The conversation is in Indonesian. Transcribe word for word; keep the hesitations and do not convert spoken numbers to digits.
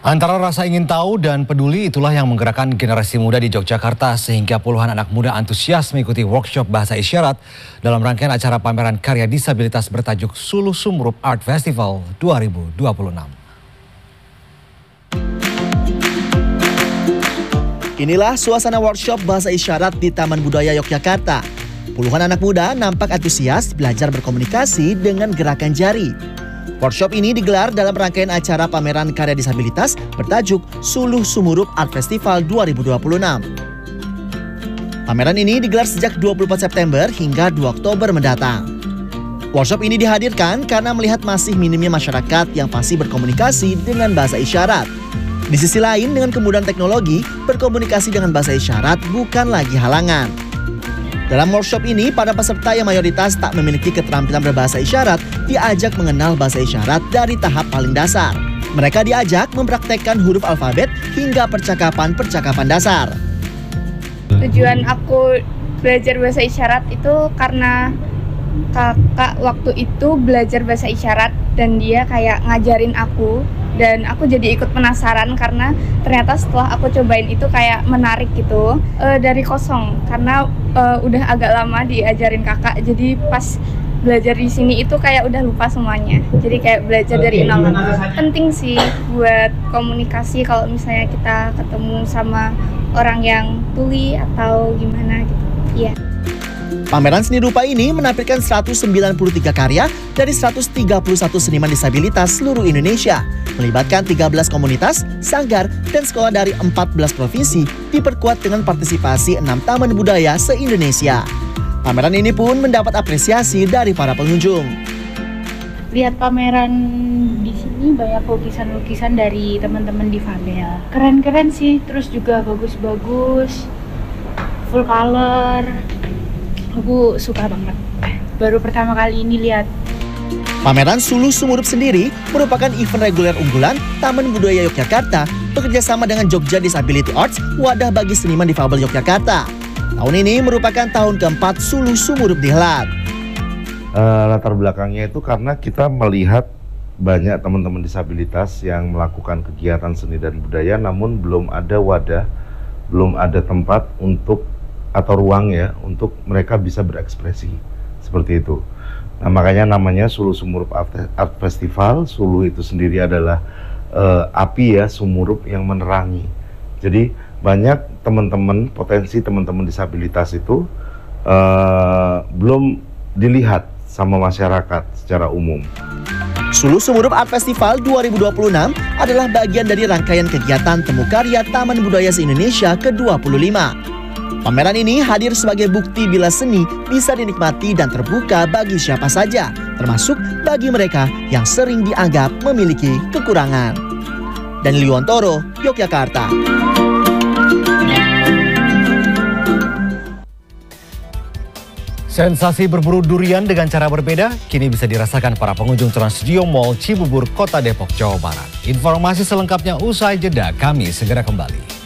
Antara rasa ingin tahu dan peduli itulah yang menggerakkan generasi muda di Yogyakarta sehingga puluhan anak muda antusias mengikuti workshop bahasa isyarat dalam rangkaian acara pameran karya disabilitas bertajuk Suluh Sumurup Art Festival dua ribu dua puluh enam. Inilah suasana workshop bahasa isyarat di Taman Budaya Yogyakarta. Puluhan anak muda nampak antusias belajar berkomunikasi dengan gerakan jari. Workshop ini digelar dalam rangkaian acara pameran karya disabilitas bertajuk Suluh Sumurup Art Festival dua ribu dua puluh enam. Pameran ini digelar sejak dua puluh empat September hingga dua Oktober mendatang. Workshop ini dihadirkan karena melihat masih minimnya masyarakat yang fasih berkomunikasi dengan bahasa isyarat. Di sisi lain, dengan kemudahan teknologi, berkomunikasi dengan bahasa isyarat bukan lagi halangan. Dalam workshop ini, para peserta yang mayoritas tak memiliki keterampilan berbahasa isyarat diajak mengenal bahasa isyarat dari tahap paling dasar. Mereka diajak mempraktekkan huruf alfabet hingga percakapan-percakapan dasar. Tujuan aku belajar bahasa isyarat itu karena kakak waktu itu belajar bahasa isyarat dan dia kayak ngajarin aku. Dan aku jadi ikut penasaran karena ternyata setelah aku cobain itu kayak menarik gitu e, dari kosong karena e, udah agak lama diajarin kakak, jadi pas belajar di sini itu kayak udah lupa semuanya, jadi kayak belajar dari nol. Penting sih buat komunikasi kalau misalnya kita ketemu sama orang yang tuli atau gimana gitu. Iya. Pameran seni rupa ini menampilkan seratus sembilan puluh tiga karya dari seratus tiga puluh satu seniman disabilitas seluruh Indonesia, melibatkan tiga belas komunitas, sanggar, dan sekolah dari empat belas provinsi, diperkuat dengan partisipasi enam taman budaya se-Indonesia. Pameran ini pun mendapat apresiasi dari para pengunjung. Lihat pameran di sini banyak lukisan-lukisan dari teman-teman difabel. Keren-keren sih, terus juga bagus-bagus, full color. Aku suka banget. Baru pertama kali ini lihat. Pameran Suluh Sumurup sendiri merupakan event reguler unggulan Taman Budaya Yogyakarta bekerjasama dengan Jogja Disability Arts, wadah bagi seniman difabel Yogyakarta. Tahun ini merupakan tahun keempat Suluh Sumurup dihelat. Uh, latar belakangnya itu karena kita melihat banyak teman-teman disabilitas yang melakukan kegiatan seni dan budaya, namun belum ada wadah, belum ada tempat untuk atau ruang ya untuk mereka bisa berekspresi seperti itu. Nah, makanya namanya Suluh Sumurup Art Festival. Suluh itu sendiri adalah uh, api ya, sumurup yang menerangi. Jadi banyak teman-teman, potensi teman-teman disabilitas itu uh, belum dilihat sama masyarakat secara umum. Suluh Sumurup Art Festival dua ribu dua puluh enam adalah bagian dari rangkaian kegiatan Temu Karya Taman Budaya se-Indonesia ke dua puluh lima. Pameran ini hadir sebagai bukti bila seni bisa dinikmati dan terbuka bagi siapa saja, termasuk bagi mereka yang sering dianggap memiliki kekurangan. Dan Liwontoro, Yogyakarta. Sensasi berburu durian dengan cara berbeda kini bisa dirasakan para pengunjung Trans Studio Mall Cibubur, Kota Depok, Jawa Barat. Informasi selengkapnya usai jeda, kami segera kembali.